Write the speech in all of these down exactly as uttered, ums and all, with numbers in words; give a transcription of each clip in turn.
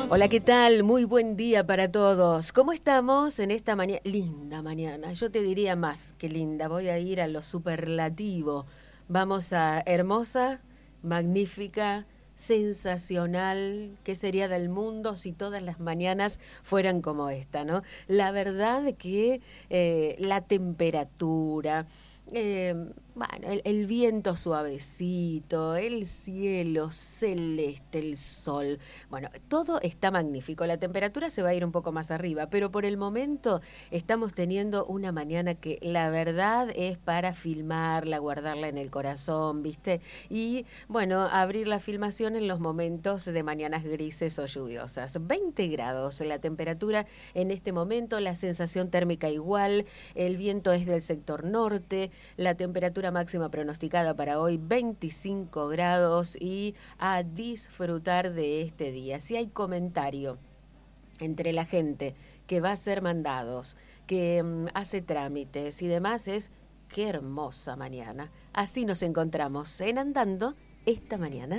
Hola, ¿qué tal? Muy buen día para todos. ¿Cómo estamos en esta mañana? Linda mañana. Yo te diría más que linda. Voy a ir a lo superlativo. Vamos a hermosa, magnífica, sensacional. ¿Qué sería del mundo si todas las mañanas fueran como esta, no? La verdad que eh, la temperatura... Eh, bueno, el, el viento suavecito, el cielo celeste, el sol, bueno, todo está magnífico. La temperatura se va a ir un poco más arriba, pero por el momento estamos teniendo una mañana que la verdad es para filmarla, guardarla en el corazón, ¿viste? Y bueno, abrir la filmación en los momentos de mañanas grises o lluviosas. veinte grados la temperatura en este momento, la sensación térmica igual, el viento es del sector norte, la temperatura máxima pronosticada para hoy veinticinco grados y a disfrutar de este día. Si hay comentario entre la gente que va a ser mandados, que um, hace trámites y demás, es qué hermosa mañana. Así nos encontramos en Andando esta mañana.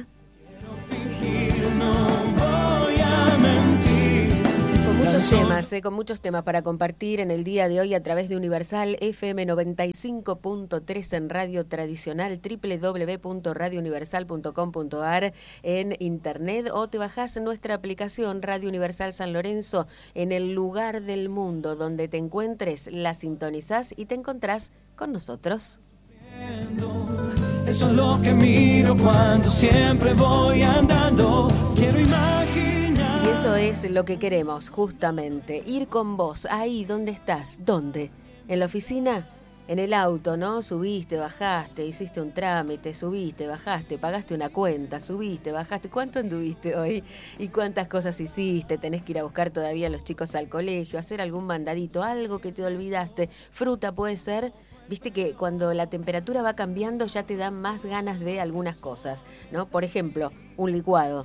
Con muchos temas, eh, con muchos temas para compartir en el día de hoy a través de Universal F M noventa y cinco punto tres en radio tradicional, doble u doble u doble u punto radio universal punto com punto a r en internet, o te bajás nuestra aplicación Radio Universal San Lorenzo en el lugar del mundo donde te encuentres, la sintonizás y te encontrás con nosotros. Eso es lo que miro cuando siempre voy andando. Quiero imaginar. Y eso es lo que queremos, justamente. Ir con vos, ahí donde estás. ¿Dónde? ¿En la oficina? En el auto, ¿no? Subiste, bajaste, hiciste un trámite, subiste, bajaste, pagaste una cuenta, subiste, bajaste. ¿Cuánto anduviste hoy? ¿Y cuántas cosas hiciste? Tenés que ir a buscar todavía a los chicos al colegio, hacer algún mandadito, algo que te olvidaste. Fruta puede ser. Viste que cuando la temperatura va cambiando ya te dan más ganas de algunas cosas, ¿no? Por ejemplo, un licuado.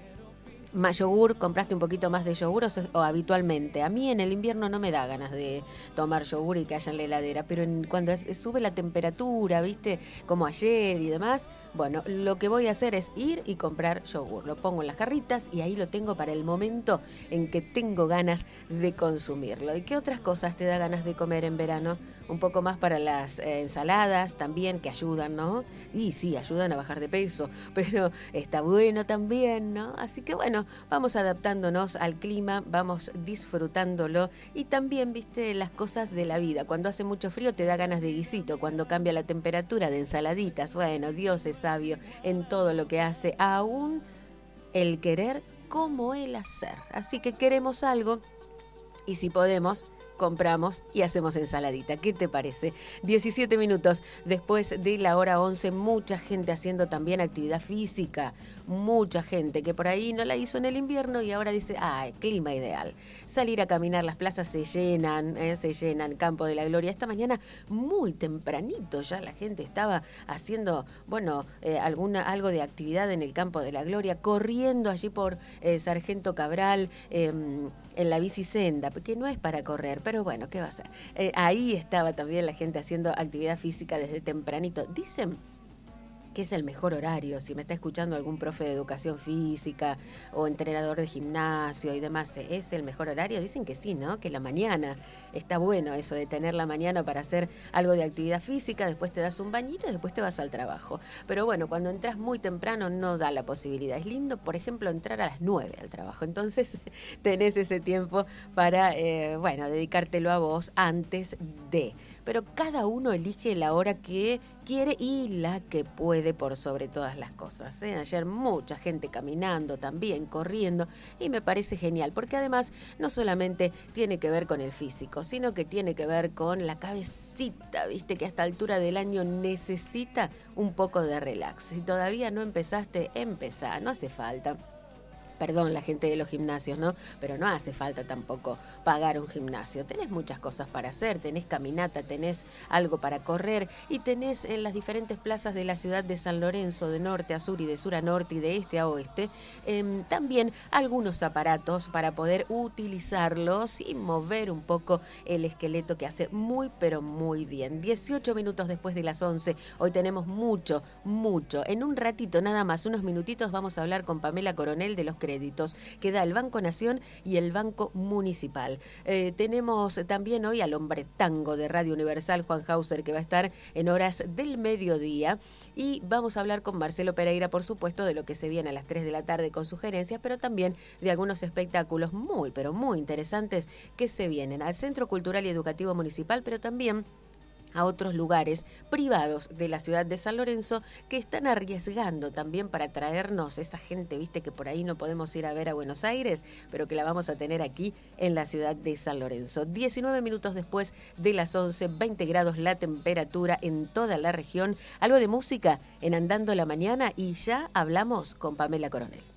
Más yogur, compraste un poquito más de yogur o, o habitualmente. A mí en el invierno no me da ganas de tomar yogur y que haya en la heladera, pero en, cuando es, sube la temperatura, ¿viste? Como ayer y demás, bueno, lo que voy a hacer es ir y comprar yogur. Lo pongo en las jarritas y ahí lo tengo para el momento en que tengo ganas de consumirlo. ¿Y qué otras cosas te da ganas de comer en verano? Un poco más para las eh, ensaladas también, que ayudan, ¿no? Y sí, ayudan a bajar de peso, pero está bueno también, ¿no? Así que bueno, vamos adaptándonos al clima, vamos disfrutándolo y también, viste, las cosas de la vida. Cuando hace mucho frío te da ganas de guisito, cuando cambia la temperatura de ensaladitas. Bueno, Dios es sabio en todo lo que hace, aún el querer como el hacer. Así que queremos algo y si podemos, compramos y hacemos ensaladita. ¿Qué te parece? diecisiete minutos después de la hora once, mucha gente haciendo también actividad física. Mucha gente que por ahí no la hizo en el invierno y ahora dice, ¡ay, clima ideal! Salir a caminar, las plazas se llenan, eh, se llenan, Campo de la Gloria. Esta mañana, muy tempranito, ya la gente estaba haciendo, bueno, eh, alguna algo de actividad en el Campo de la Gloria, corriendo allí por eh, Sargento Cabral, eh, en la bicisenda, porque no es para correr, pero bueno, ¿qué va a ser? Eh, ahí estaba también la gente haciendo actividad física desde tempranito. Dicen que es el mejor horario, si me está escuchando algún profe de educación física o entrenador de gimnasio y demás, ¿es el mejor horario? Dicen que sí, ¿no? Que la mañana, está bueno eso de tener la mañana para hacer algo de actividad física, después te das un bañito y después te vas al trabajo. Pero bueno, cuando entras muy temprano no da la posibilidad. Es lindo, por ejemplo, entrar a las nueve al trabajo, entonces tenés ese tiempo para, eh, bueno, dedicártelo a vos antes de... Pero cada uno elige la hora que quiere y la que puede por sobre todas las cosas, ¿eh? Ayer mucha gente caminando también, corriendo, y me parece genial, porque además no solamente tiene que ver con el físico, sino que tiene que ver con la cabecita, ¿viste? Que a esta altura del año necesita un poco de relax. Si todavía no empezaste, empezá, no hace falta. Perdón, la gente de los gimnasios, ¿no? Pero no hace falta tampoco pagar un gimnasio. Tenés muchas cosas para hacer, tenés caminata, tenés algo para correr y tenés en las diferentes plazas de la ciudad de San Lorenzo, de norte a sur y de sur a norte y de este a oeste, eh, también algunos aparatos para poder utilizarlos y mover un poco el esqueleto, que hace muy, pero muy bien. dieciocho minutos después de las once, hoy tenemos mucho, mucho. En un ratito nada más, unos minutitos, vamos a hablar con Pamela Coronel de los que créditos que da el Banco Nación y el Banco Municipal. Eh, tenemos también hoy al hombre tango de Radio Universal, Juan Hauser, que va a estar en horas del mediodía. Y vamos a hablar con Marcelo Pereira, por supuesto, de lo que se viene a las tres de la tarde con sugerencias, pero también de algunos espectáculos muy, pero muy interesantes que se vienen al Centro Cultural y Educativo Municipal, pero también a otros lugares privados de la ciudad de San Lorenzo que están arriesgando también para traernos esa gente, viste, que por ahí no podemos ir a ver a Buenos Aires, pero que la vamos a tener aquí en la ciudad de San Lorenzo. diecinueve minutos después de las once, veinte grados la temperatura en toda la región. Algo de música en Andando la Mañana y ya hablamos con Pamela Coronel.